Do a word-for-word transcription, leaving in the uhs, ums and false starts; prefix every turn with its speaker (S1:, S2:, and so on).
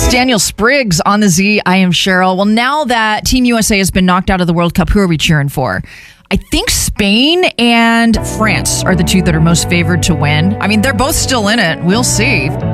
S1: Daniel Spriggs on the Z. I am Cheryl. Well, now that Team U S A has been knocked out of the World Cup, who are we cheering for? I think Spain and France are the two that are most favored to win. I mean, they're both still in it. We'll see.